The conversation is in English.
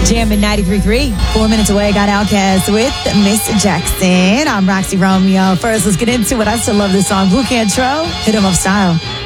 Jamming 93.3. 4 minutes away, got Outkast with Miss Jackson. I'm Roxy Romeo. First, let's get into it. I still love this song. Blue Cantrell, Hit 'em Up Style.